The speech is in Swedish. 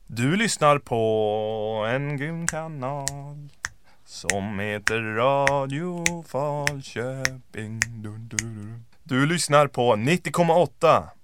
Du lyssnar på en grym kanal som heter Radio Falköping. Du lyssnar på 90,8